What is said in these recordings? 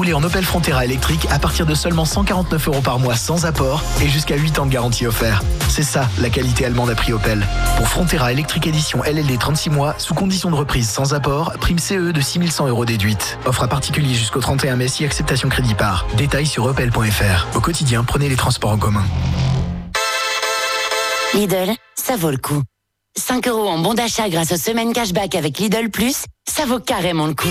Roulez en Opel Frontera électrique à partir de seulement 149 € par mois sans apport et jusqu'à 8 ans de garantie offert. C'est ça, la qualité allemande à prix Opel. Pour Frontera électrique édition LLD 36 mois, sous condition de reprise sans apport, prime CE de 6 100 € déduite. Offre à particulier jusqu'au 31 mai si acceptation crédit par. Détails sur opel.fr. Au quotidien, prenez les transports en commun. Lidl, ça vaut le coup. 5 € en bon d'achat grâce aux semaines cashback avec Lidl Plus, ça vaut carrément le coup.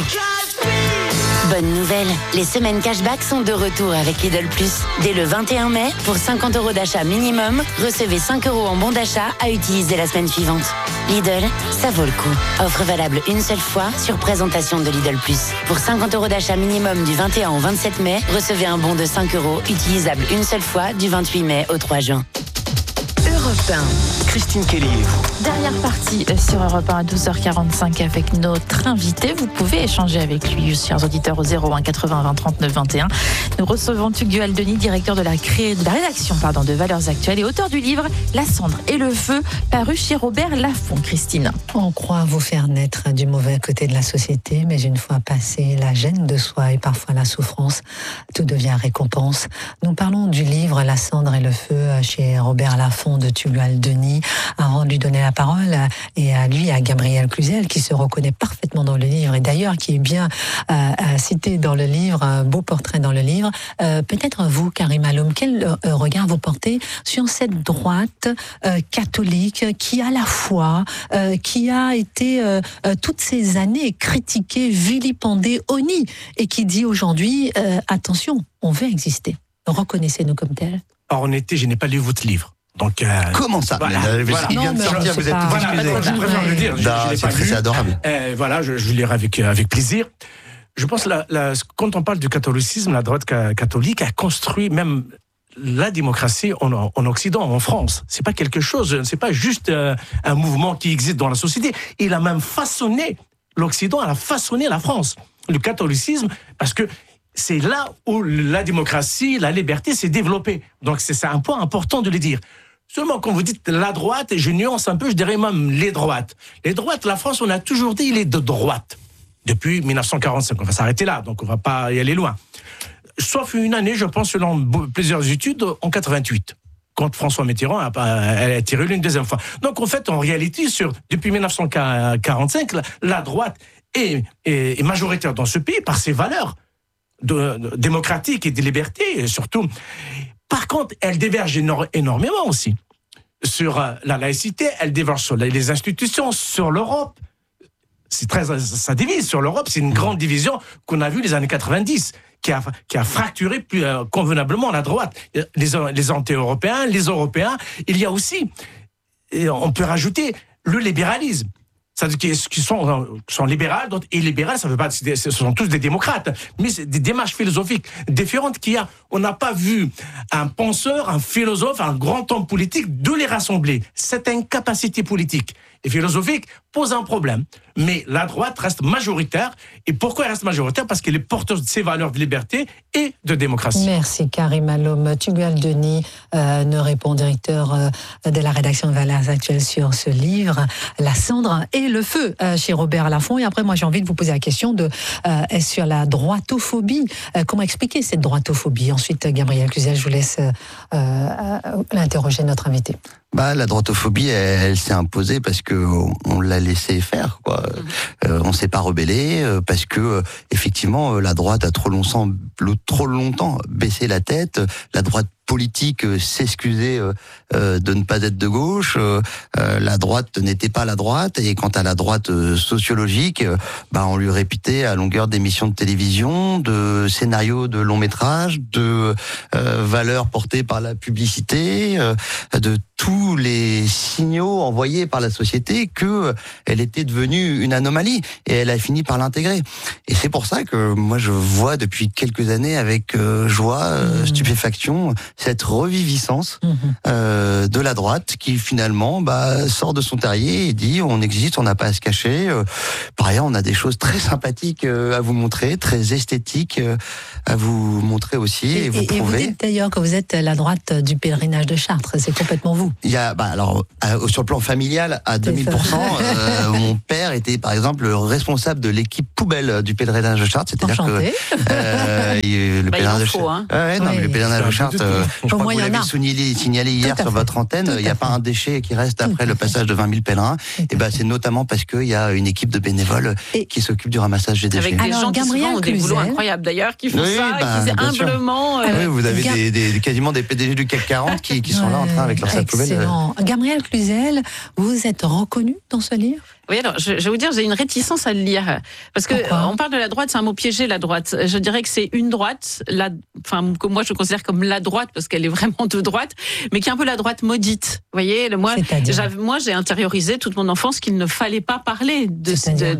Bonne nouvelle, les semaines cashback sont de retour avec Lidl Plus. Dès le 21 mai, pour 50 € d'achat minimum, recevez 5 € en bon d'achat à utiliser la semaine suivante. Lidl, ça vaut le coup. Offre valable une seule fois sur présentation de Lidl Plus. Pour 50 € d'achat minimum du 21 au 27 mai, recevez un bon de 5 € utilisable une seule fois du 28 mai au 3 juin. Europe 1. Christine Kelly et vous. Dernière partie sur Europe 1 à 12h45 avec notre invité. Vous pouvez échanger avec lui, chers auditeurs, au 01 80 20 39 21. Nous recevons Tugdual Denis, directeur de la rédaction de Valeurs Actuelles et auteur du livre La cendre et le feu, paru chez Robert Laffont. Christine. On croit vous faire naître du mauvais côté de la société, mais une fois passé la gêne de soi et parfois la souffrance, tout devient récompense. Nous parlons du livre La cendre et le feu chez Robert Laffont de Tugdual Denis. Avant de lui donner la parole, et à lui, à Gabriel Cluzel, qui se reconnaît parfaitement dans le livre, et d'ailleurs qui est bien cité dans le livre, un beau portrait dans le livre. Peut-être vous, Karim Aloum, quel regard vous portez sur cette droite catholique qui à la fois, qui a été toutes ces années critiquée, vilipendée, honnie, et qui dit aujourd'hui, attention, on veut exister. Reconnaissez-nous comme tel. En honnêteté, je n'ai pas lu votre livre. Donc, comment ça? Voilà. Il vient de sortir, vous êtes tout excusé. Je préfère le dire. C'est adorable. Je lirai avec plaisir. Je pense quand on parle du catholicisme, la droite catholique a construit même la démocratie en Occident, en France. C'est pas quelque chose, c'est pas juste un mouvement qui existe dans la société. Il a même façonné l'Occident, il a façonné la France. Le catholicisme, parce que c'est là où la démocratie, la liberté s'est développée. Donc c'est un point important de le dire. Seulement, quand vous dites la droite, je nuance un peu, je dirais même les droites. Les droites, la France, on a toujours dit il est de droite. Depuis 1945, on va s'arrêter là, donc on va pas y aller loin. Sauf une année, je pense, selon plusieurs études, en 88. Quand François Mitterrand a été réélu une deuxième fois. Donc en fait, en réalité, depuis 1945, la droite est majoritaire dans ce pays par ses valeurs démocratiques et de liberté, et surtout. Par contre, elle diverge énormément aussi sur la laïcité, elle diverge sur les institutions, sur l'Europe. Ça divise sur l'Europe, c'est une grande division qu'on a vue les années 90, qui a fracturé plus convenablement la droite. Les anti-européens, les Européens, il y a aussi, on peut rajouter, le libéralisme. C'est-à-dire qui sont libérales, et libérales, ça veut pas, ce sont tous des démocrates, mais c'est des démarches philosophiques différentes on n'a pas vu un penseur, un philosophe, un grand homme politique de les rassembler. Cette incapacité politique et philosophique pose un problème. Mais la droite reste majoritaire. Et pourquoi elle reste majoritaire? Parce qu'elle est porteuse de ses valeurs de liberté et de démocratie. Merci Karim Aloum. Tugdual Denis nous répond, directeur de la rédaction de Valeurs Actuelles, sur ce livre, La cendre et le feu, chez Robert Laffont. Et après, moi, j'ai envie de vous poser la question sur la droitophobie. Comment expliquer cette droitophobie? Ensuite, Gabriel Cluzel, je vous laisse l'interroger, notre invité. La droitophobie, elle s'est imposée parce que on l'a laissé faire, quoi. On s'est pas rebellé parce que effectivement la droite a trop longtemps baissé la tête. La droite politique s'excusait de ne pas être de gauche. La droite n'était pas la droite, et quant à la droite sociologique, on lui répétait à longueur d'émissions de télévision, de scénarios de long métrage, de valeurs portées par la publicité, de tous les signaux envoyés par la société que elle était devenue une anomalie, et elle a fini par l'intégrer. Et c'est pour ça que moi je vois depuis quelques années avec joie, stupéfaction, cette reviviscence de la droite qui finalement sort de son terrier et dit on existe, on n'a pas à se cacher. Par ailleurs, on a des choses très sympathiques à vous montrer, très esthétiques à vous montrer aussi, et vous prouver. Et vous dites d'ailleurs que vous êtes la droite du pèlerinage de Chartres, c'est complètement vous. Il y a, sur le plan familial, à 2000%, mon père était, par exemple, le responsable de l'équipe poubelle du pèlerinage de Chartres. C'est-à-dire que le pèlerinage de Chartres. Le pèlerinage de Chartres, je crois que vous l'avez signalé hier sur votre antenne. Il n'y a pas un déchet qui reste après le passage de 20 000 pèlerins. Et c'est notamment parce qu'il y a une équipe de bénévoles qui s'occupe du ramassage des déchets. Avec des gens qui souvent ont des boulots incroyables d'ailleurs, qui font ça, qui humblement. Oui, vous avez quasiment des PDG du CAC 40 qui sont là en train avec leur sac poubelle. Excellent. Gabrielle Cluzel, vous êtes reconnue dans ce livre ? Oui, alors je vais vous dire, j'ai une réticence à le lire parce que on parle de la droite, c'est un mot piégé, la droite. Je dirais que c'est une droite, que moi je considère comme la droite parce qu'elle est vraiment de droite, mais qui est un peu la droite maudite. Vous voyez, moi j'ai intériorisé toute mon enfance qu'il ne fallait pas parler de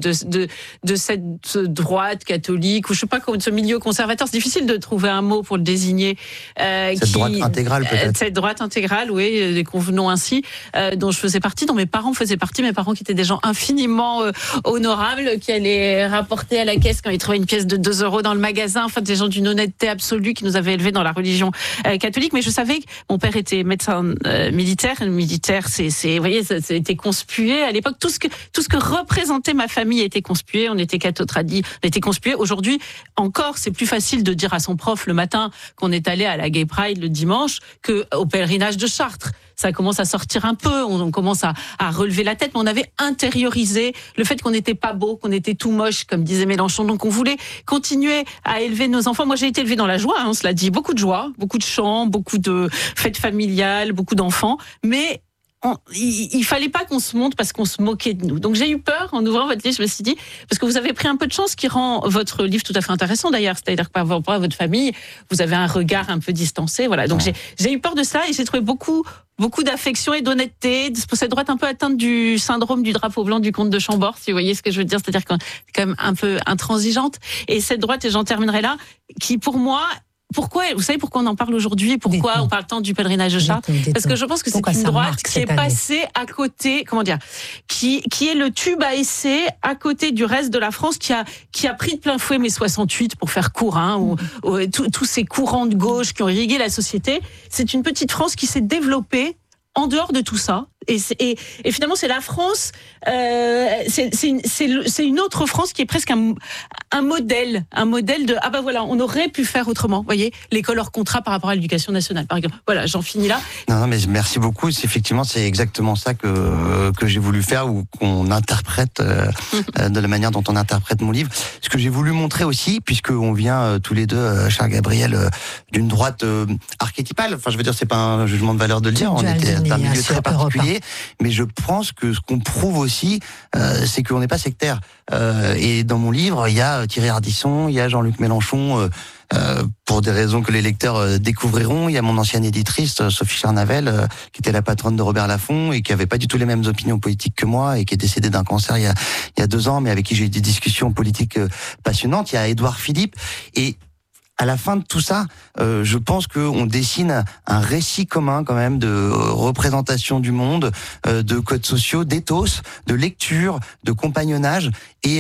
cette droite catholique ou je sais pas, de ce milieu conservateur. C'est difficile de trouver un mot pour le désigner. Cette droite intégrale peut-être. Cette droite intégrale, oui, convenons ainsi, dont je faisais partie, dont mes parents faisaient partie, mes parents qui étaient des gens infiniment honorables, qui allaient rapporter à la caisse quand ils trouvaient une pièce de 2 € dans le magasin, enfin des gens d'une honnêteté absolue qui nous avaient élevés dans la religion catholique. Mais je savais que mon père était médecin militaire. Le militaire, vous voyez, ça a été conspué à l'époque. Tout ce que représentait ma famille a été conspué. On était catho-tradis, on était conspué. Aujourd'hui, encore, c'est plus facile de dire à son prof le matin qu'on est allé à la Gay Pride le dimanche que au pèlerinage de Chartres. Ça commence à sortir un peu, on commence à relever la tête, mais on avait intériorisé le fait qu'on n'était pas beau, qu'on était tout moche, comme disait Mélenchon. Donc on voulait continuer à élever nos enfants. Moi j'ai été élevée dans la joie, on se l'a dit, beaucoup de joie, beaucoup de chants, beaucoup de fêtes familiales, beaucoup d'enfants, mais il fallait pas qu'on se montre parce qu'on se moquait de nous. Donc j'ai eu peur en ouvrant votre livre, je me suis dit, parce que vous avez pris un peu de chance, qui rend votre livre tout à fait intéressant d'ailleurs, c'est-à-dire que par rapport à votre famille, vous avez un regard un peu distancé, voilà. Donc j'ai eu peur de ça et j'ai trouvé beaucoup d'affection et d'honnêteté, pour cette droite un peu atteinte du syndrome du drapeau blanc du comte de Chambord, si vous voyez ce que je veux dire, c'est-à-dire quand même un peu intransigeante. Et cette droite, et j'en terminerai là, qui pour moi, vous savez pourquoi on en parle aujourd'hui? Pourquoi on parle tant du pèlerinage de Chartres? Parce que je pense que c'est une droite qui est passée à côté, qui est le tube à essai à côté du reste de la France, qui a pris de plein fouet mai 68 pour faire court, ou tous ces courants de gauche qui ont irrigué la société. C'est une petite France qui s'est développée en dehors de tout ça. Et finalement, c'est la France, c'est une autre France qui est presque un modèle de voilà, on aurait pu faire autrement. Vous voyez, l'école hors contrat par rapport à l'éducation nationale, par exemple. Voilà, j'en finis là. Non, mais merci beaucoup. C'est exactement ça que j'ai voulu faire, ou qu'on interprète de la manière dont on interprète mon livre. Ce que j'ai voulu montrer aussi, puisque on vient tous les deux, cher Gabriel, d'une droite archétypale. Enfin, je veux dire, c'est pas un jugement de valeur de le dire. On était un milieu très particulier. Mais je pense que ce qu'on prouve aussi, c'est qu'on n'est pas sectaire. Et dans mon livre, il y a Thierry Ardisson, il y a Jean-Luc Mélenchon, pour des raisons que les lecteurs découvriront. Il y a mon ancienne éditrice, Sophie Charnavel, qui était la patronne de Robert Laffont et qui avait pas du tout les mêmes opinions politiques que moi et qui est décédée d'un cancer il y a 2 ans, mais avec qui j'ai eu des discussions politiques passionnantes. Il y a Édouard Philippe. Et à la fin de tout ça, je pense qu'on dessine un récit commun quand même de représentation du monde, de codes sociaux, d'éthos, de lecture, de compagnonnage. Et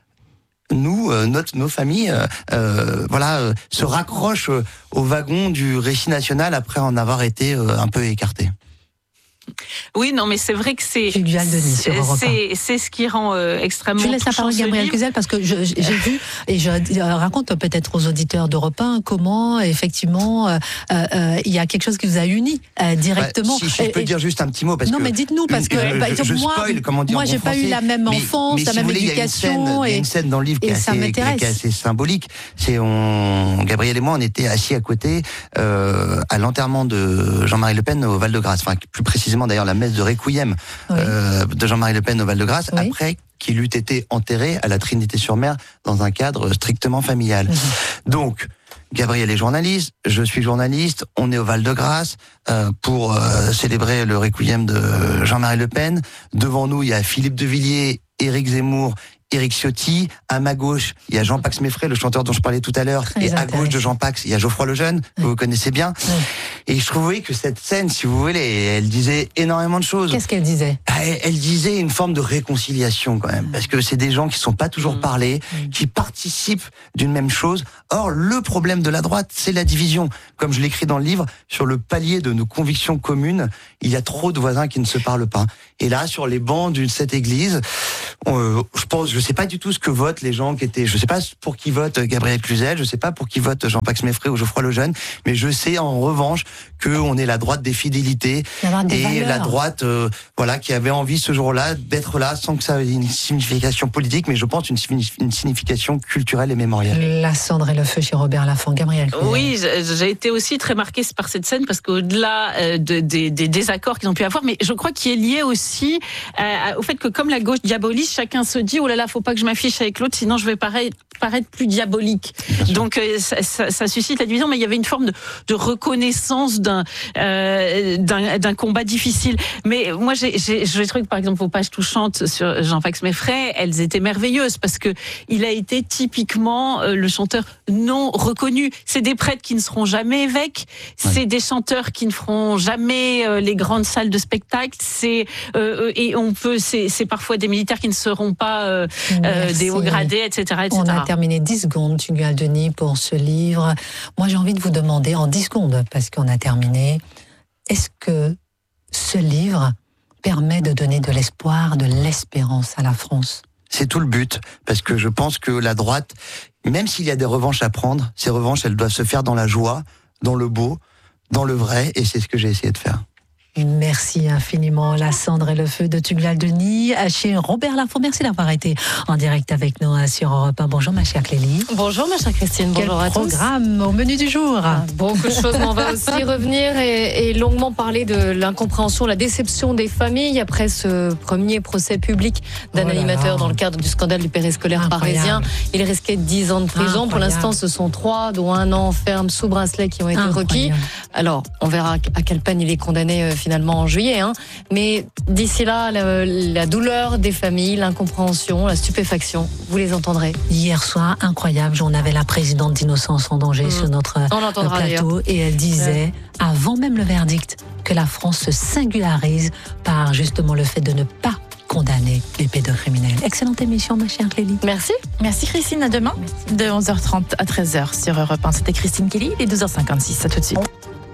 nos familles, se raccrochent au wagon du récit national après en avoir été un peu écartés. Oui, non, mais c'est vrai que c'est ce qui rend extrêmement. Je laisse la parole à Gabrielle Cluzel parce que j'ai vu et je raconte peut-être aux auditeurs d'Europe 1 comment effectivement il y a quelque chose qui vous a unis directement. Si je peux dire juste un petit mot parce non, que mais dites-nous parce que moi j'ai pas eu la même enfance, la même éducation. Il y a une scène dans le livre qui est assez symbolique. Gabriel et moi, on était assis à côté à l'enterrement de Jean-Marie Le Pen au Val-de-Grâce. Enfin, plus précisément d'ailleurs la messe de Requiem de Jean-Marie Le Pen au Val-de-Grâce, après qu'il eût été enterré à la Trinité-sur-Mer dans un cadre strictement familial. Donc, Gabriel est journaliste, je suis journaliste, on est au Val-de-Grâce pour célébrer le Requiem de Jean-Marie Le Pen. Devant nous, il y a Philippe de Villiers, Éric Zemmour Éric Ciotti. À ma gauche, il y a Jean-Pax Meffray, le chanteur dont je parlais tout à l'heure. Et à gauche de Jean-Pax, il y a Geoffroy Lejeune, que vous connaissez bien. Et je trouvais que cette scène, si vous voulez, elle disait énormément de choses. Qu'est-ce qu'elle disait? Elle disait une forme de réconciliation quand même, parce que c'est des gens qui sont pas toujours parlés, qui participent d'une même chose. Or, le problème de la droite, c'est la division. Comme je l'écris dans le livre, sur le palier de nos convictions communes, il y a trop de voisins qui ne se parlent pas. Et là, sur les bancs de cette église, je sais pas du tout ce que votent les gens qui étaient, je sais pas pour qui vote Gabriel Cluzel, je sais pas pour qui vote Jean-Pax Meffray ou Geoffroy Lejeune, mais je sais en revanche qu'on est la droite des fidélités et la droite, qui avait envie ce jour-là d'être là sans que ça ait une signification politique, mais je pense une signification culturelle et mémorielle. La cendre et le feu chez Robert Laffont. Gabriel Cluzel. Oui, j'ai été aussi très marquée par cette scène parce qu'au-delà des désaccords qu'ils ont pu avoir, mais je crois qu'il est lié aussi au fait que comme la gauche diabolise, chacun se dit oh là là, faut pas que je m'affiche avec l'autre, sinon je vais paraître plus diabolique. Donc ça suscite la division, mais il y avait une forme de reconnaissance d'un combat difficile. Mais moi j'ai trouvé que par exemple vos pages touchantes sur Jean-Pax Meffray, elles étaient merveilleuses parce que il a été typiquement le chanteur non reconnu. C'est des prêtres qui ne seront jamais évêques, c'est des chanteurs qui ne feront jamais les grandes salles de spectacle, c'est parfois des militaires qui ne seront pas des hauts gradés, etc. On a terminé 10 secondes, Tugdual Denis, pour ce livre. Moi, j'ai envie de vous demander, en 10 secondes, parce qu'on a terminé, est-ce que ce livre permet de donner de l'espoir, de l'espérance à la France? C'est tout le but, parce que je pense que la droite, même s'il y a des revanches à prendre, ces revanches, elles doivent se faire dans la joie, dans le beau, dans le vrai, et c'est ce que j'ai essayé de faire. Merci infiniment, La cendre et le feu de Tugdual Denis, chez Robert Laffont. Merci d'avoir été en direct avec nous sur Europe 1. Bonjour ma chère Clélie. Bonjour ma chère Christine, bonjour à tous. Quel programme au menu du jour? Beaucoup de choses, mais on va aussi revenir et longuement parler de l'incompréhension, la déception des familles après ce premier procès public d'un animateur dans le cadre du scandale du périscolaire parisien. Il risquait 10 ans de prison. Pour l'instant, ce sont 3, dont 1 an ferme sous bracelet qui ont été requis. Alors, on verra à quelle peine il est condamné finalement en juillet, mais d'ici là, la douleur des familles, l'incompréhension, la stupéfaction, vous les entendrez. Hier soir, incroyable, on avait la présidente d'Innocence en danger sur notre plateau et elle disait, avant même le verdict, que la France se singularise par justement le fait de ne pas condamner les pédocriminels. Excellente émission, ma chère Clélie. Merci. Merci Christine, à demain, de 11h30 à 13h sur Europe 1. C'était Christine Kelly, il est 12h56, à tout de suite.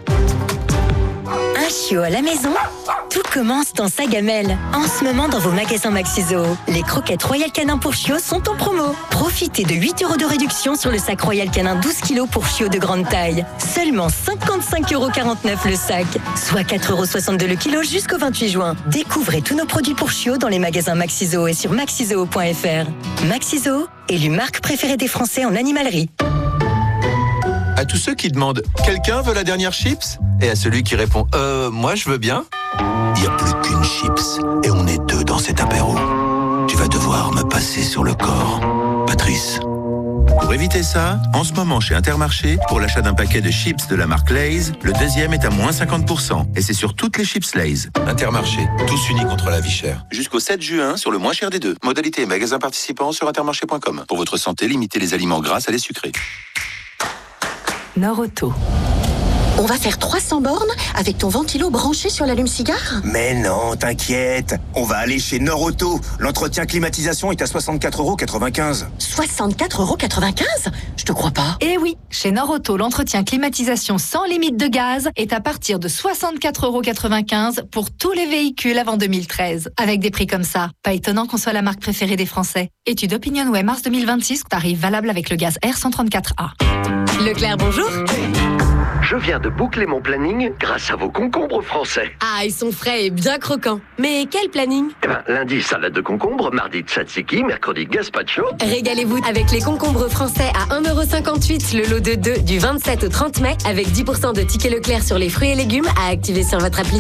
Un chiot à la maison, tout commence dans sa gamelle. En ce moment, dans vos magasins Maxiso, les croquettes Royal Canin pour chiots sont en promo. Profitez de 8 € de réduction sur le sac Royal Canin 12 kg pour chiots de grande taille. Seulement 55,49 € le sac, soit 4,62 € le kilo jusqu'au 28 juin. Découvrez tous nos produits pour chiots dans les magasins Maxiso et sur maxiso.fr. Maxiso, élu marque préférée des Français en animalerie. À tous ceux qui demandent « Quelqu'un veut la dernière chips ?» et à celui qui répond « Moi, je veux bien », il n'y a plus qu'une chips et on est 2 dans cet apéro. Tu vas devoir me passer sur le corps. Patrice. Pour éviter ça, en ce moment chez Intermarché, pour l'achat d'un paquet de chips de la marque Lay's, le deuxième est à moins 50%. Et c'est sur toutes les chips Lay's. Intermarché, tous unis contre la vie chère. Jusqu'au 7 juin, sur le moins cher des deux. Modalité et magasin participants sur intermarché.com. Pour votre santé, limitez les aliments gras à les sucrés. Norauto. On va faire 300 bornes avec ton ventilo branché sur l'allume-cigare ? Mais non, t'inquiète. On va aller chez Norauto. L'entretien climatisation est à 64,95 €. 64,95 €? Je te crois pas. Eh oui, chez Norauto, l'entretien climatisation sans limite de gaz est à partir de 64,95 € pour tous les véhicules avant 2013. Avec des prix comme ça, pas étonnant qu'on soit la marque préférée des Français. Étude OpinionWay mars 2026, tarif valable avec le gaz R134A. Leclerc, bonjour. Je viens de boucler mon planning grâce à vos concombres français. Ah, ils sont frais et bien croquants. Mais quel planning ? Lundi, salade de concombre, mardi, tzatziki, mercredi, gazpacho. Régalez-vous avec les concombres français à 1,58 € le lot de 2 du 27 au 30 mai avec 10% de tickets Leclerc sur les fruits et légumes à activer sur votre appli.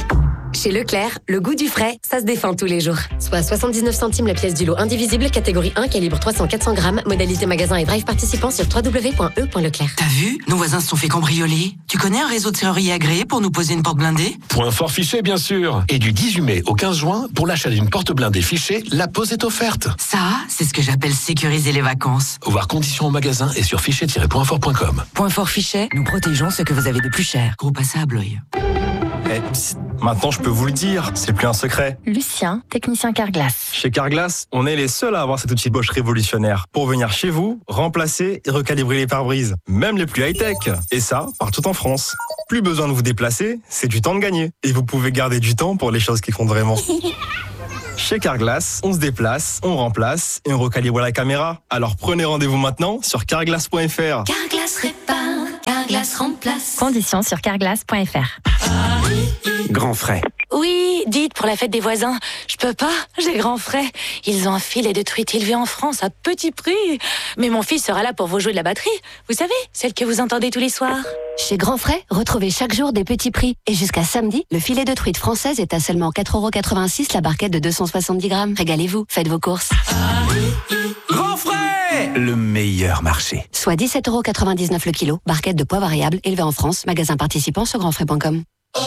Chez Leclerc, le goût du frais, ça se défend tous les jours. Soit 79 centimes la pièce du lot indivisible, catégorie 1, calibre 300-400 grammes, modalité magasin et drive participant sur www.e.leclerc. T'as vu? Nos voisins se sont fait cambrioler. Tu connais un réseau de serruriers agréé pour nous poser une porte blindée? Point fort Fichet, bien sûr. Et du 18 mai au 15 juin, pour l'achat d'une porte blindée Fichet, la pose est offerte. Ça, c'est ce que j'appelle sécuriser les vacances. Voir conditions au magasin et sur fichet-pointfort.com. Point fort Fichet, nous protégeons ce que vous avez de plus cher. Gros passable, l'œil. Maintenant, je peux vous le dire, c'est plus un secret. Lucien, technicien Carglass. Chez Carglass, on est les seuls à avoir cet outil Bosch révolutionnaire pour venir chez vous, remplacer et recalibrer les pare-brises, même les plus high-tech. Et ça, partout en France. Plus besoin de vous déplacer, c'est du temps de gagner. Et vous pouvez garder du temps pour les choses qui comptent vraiment. Chez Carglass, on se déplace, on remplace et on recalibre la caméra. Alors prenez rendez-vous maintenant sur carglass.fr. Carglass répare, Carglass remplace. Conditions sur carglass.fr. Grand frais. Oui, dites pour la fête des voisins. Je peux pas, j'ai grand frais. Ils ont un filet de truite élevé en France à petit prix. Mais mon fils sera là pour vous jouer de la batterie. Vous savez, celle que vous entendez tous les soirs. Chez Grand Frais, retrouvez chaque jour des petits prix. Et jusqu'à samedi, le filet de truite française est à seulement 4,86 € la barquette de 270 grammes. Régalez-vous, faites vos courses. Grand frais, le meilleur marché. Soit 17,99 € le kilo. Barquette de poids variable élevée en France. Magasin participant sur grandfrais.com.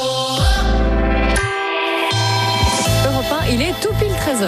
Europe 1, il est tout pile 13h.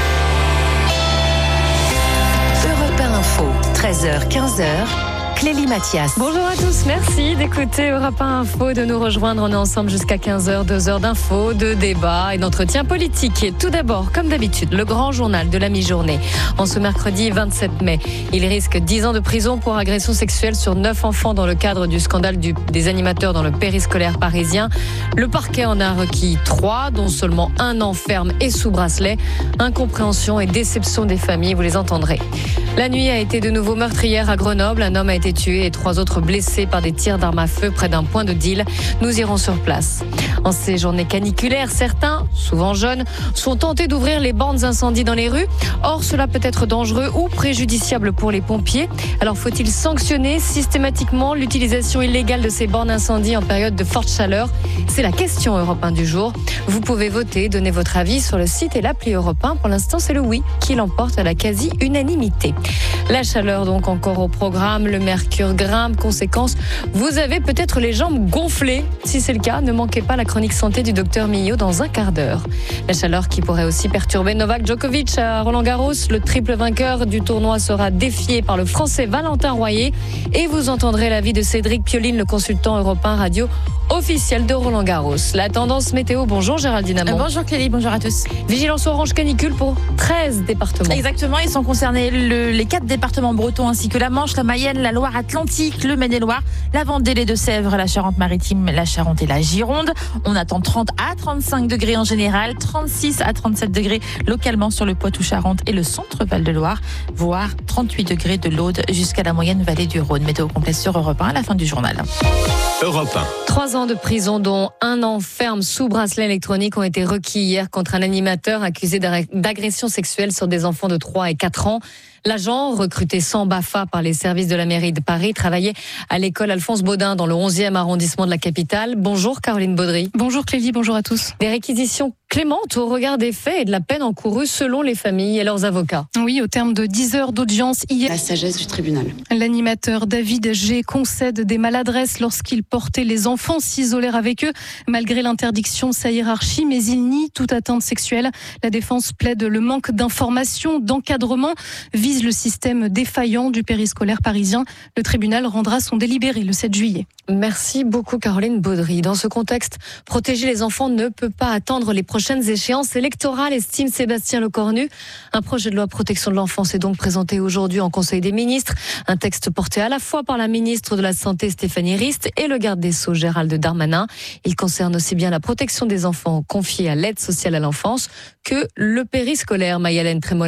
Europe 1 Info, 13h, 15h. Clélie Mathias. Bonjour à tous, merci d'écouter Europe 1 Info, de nous rejoindre. On est ensemble jusqu'à 15h, 2 heures d'infos, de débats et d'entretien politique. Et tout d'abord, comme d'habitude, le grand journal de la mi-journée. En ce mercredi 27 mai, il risque 10 ans de prison pour agression sexuelle sur 9 enfants dans le cadre du scandale des animateurs dans le périscolaire parisien. Le parquet en a requis 3, dont seulement 1 an ferme et sous bracelet. Incompréhension et déception des familles, vous les entendrez. La nuit a été de nouveau meurtrière à Grenoble. Un homme a été tué et 3 autres blessés par des tirs d'armes à feu près d'un point de deal. Nous irons sur place. En ces journées caniculaires, certains, souvent jeunes, sont tentés d'ouvrir les bornes incendie dans les rues. Or, cela peut être dangereux ou préjudiciable pour les pompiers. Alors, faut-il sanctionner systématiquement l'utilisation illégale de ces bornes incendie en période de forte chaleur? C'est la question Europe 1 du jour. Vous pouvez voter, donner votre avis sur le site et l'appli Europe 1. Pour l'instant, c'est le oui qui l'emporte à la quasi-unanimité. La chaleur donc encore au programme, le mercure grimpe, conséquence, vous avez peut-être les jambes gonflées. Si c'est le cas, ne manquez pas la chronique santé du docteur Millot dans un quart d'heure. La chaleur qui pourrait aussi perturber Novak Djokovic à Roland-Garros. Le triple vainqueur du tournoi sera défié par le Français Valentin Royer. Et vous entendrez l'avis de Cédric Pioline, le consultant Europe 1 radio officiel de Roland-Garros. La tendance météo, bonjour Géraldine Amand. Bonjour Clélie, bonjour à tous. Vigilance orange canicule pour 13 départements. Exactement, ils sont concernés les 4 départements bretons ainsi que la Manche, la Mayenne, la Loire-Atlantique, le Maine-et-Loire, la Vendée, les Deux-Sèvres, la Charente-Maritime, la Charente et la Gironde. On attend 30 à 35 degrés en général, 36 à 37 degrés localement sur le Poitou-Charentes et le centre Val-de-Loire, voire 38 degrés de l'Aude jusqu'à la moyenne vallée du Rhône. Météo complète sur Europe 1 à la fin du journal. Europe 1. 3 ans de prison, dont 1 an ferme sous bracelet électronique, ont été requis hier contre un animateur accusé d'agression sexuelle sur des enfants de 3 et 4 ans. L'agent, recruté sans BAFA par les services de la mairie de Paris, travaillait à l'école Alphonse Baudin dans le 11e arrondissement de la capitale. Bonjour Caroline Baudry. Bonjour Clélie, bonjour à tous. Des réquisitions clémentes au regard des faits et de la peine encourue selon les familles et leurs avocats. Oui, au terme de 10 heures d'audience hier. La sagesse du tribunal. L'animateur David G concède des maladresses lorsqu'il portait les enfants s'isoler avec eux, malgré l'interdiction de sa hiérarchie, mais il nie toute atteinte sexuelle. La défense plaide le manque d'informations, d'encadrement, vise le système défaillant du périscolaire parisien. Le tribunal rendra son délibéré le 7 juillet. Merci beaucoup Caroline Baudry. Dans ce contexte, protéger les enfants ne peut pas attendre les prochaines échéances électorales, estime Sébastien Lecornu. Un projet de loi protection de l'enfance est donc présenté aujourd'hui en Conseil des ministres. Un texte porté à la fois par la ministre de la Santé Stéphanie Rist et le garde des Sceaux Gérald Darmanin. Il concerne aussi bien la protection des enfants confiés à l'aide sociale à l'enfance que le périscolaire, Maï-Hélène Trémollet.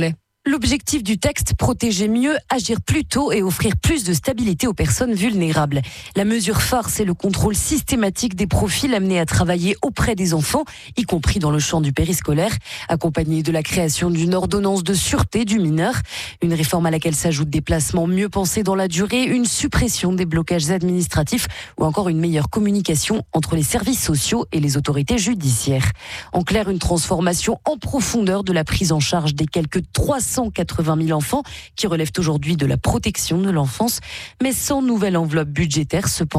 L'objectif du texte, protéger mieux, agir plus tôt et offrir plus de stabilité aux personnes vulnérables. La mesure phare, c'est le contrôle systématique des profils amenés à travailler auprès des enfants, y compris dans le champ du périscolaire, accompagné de la création d'une ordonnance de sûreté du mineur. Une réforme à laquelle s'ajoutent des placements mieux pensés dans la durée, une suppression des blocages administratifs ou encore une meilleure communication entre les services sociaux et les autorités judiciaires. En clair, une transformation en profondeur de la prise en charge des quelques 380 000 enfants qui relèvent aujourd'hui de la protection de l'enfance, mais sans nouvelle enveloppe budgétaire cependant.